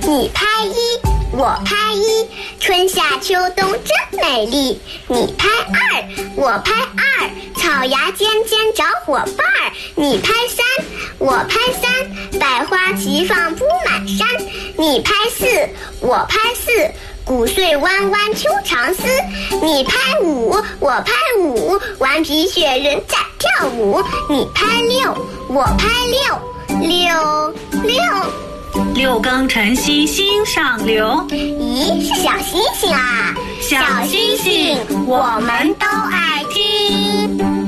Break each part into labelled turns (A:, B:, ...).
A: 你拍一，我拍一，春夏秋冬真美丽。你拍二，我拍二，草芽尖尖找伙伴儿。你拍三，我拍三，百花齐放铺满山。你拍四，我拍四，谷穗弯弯秋长丝。你拍五，我拍五，顽皮雪人在跳舞。你拍六，我拍六，
B: 六更晨曦心上流。
A: 咦，是小星星啊！小星星，我们都爱听。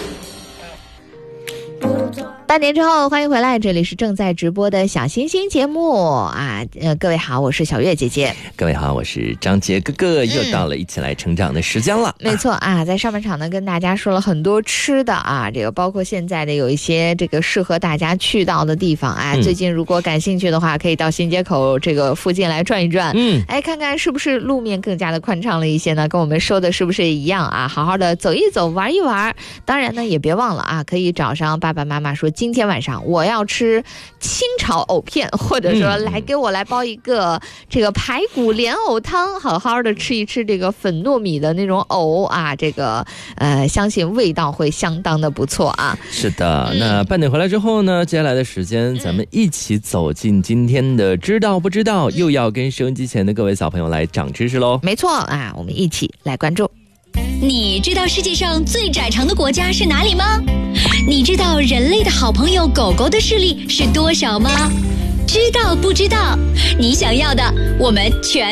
C: 半年之后，欢迎回来，这里是正在直播的小星星节目啊！各位好，我是小月姐姐。
D: 各位好，我是张杰哥哥，又到了一起来成长的时间了。
C: 没错啊，在上半场呢，跟大家说了很多吃的啊，这个包括现在的有一些这个适合大家去到的地方啊。最近如果感兴趣的话，可以到新街口这个附近来转一转，看看是不是路面更加的宽敞了一些呢？跟我们说的是不是一样啊？好好的走一走，玩一玩。当然呢，也别忘了啊，可以找上爸爸妈妈说，今天晚上我要吃清炒藕片，或者说给我来包一个这个排骨莲藕汤，好好的吃一吃这个粉糯米的那种藕啊，这个相信味道会相当的不错啊。
D: 是的，那半点回来之后呢，接下来的时间咱们一起走进今天的知道不知道，又要跟收音机前的各位小朋友来长知识喽。
C: 没错啊，我们一起来关注。
E: 你知道世界上最窄长的国家是哪里吗？你知道人类的好朋友狗狗的视力是多少吗？知道不知道？你想要的我们全